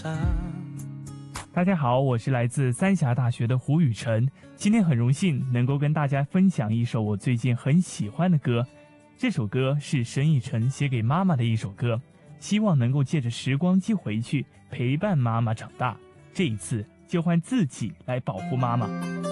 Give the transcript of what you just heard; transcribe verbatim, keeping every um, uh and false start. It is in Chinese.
大家好，我是来自三峡大学的胡宇晨，今天很荣幸能够跟大家分享一首我最近很喜欢的歌。这首歌是沈以诚写给妈妈的一首歌，希望能够借着时光机回去陪伴妈妈长大，这一次就换自己来保护妈妈。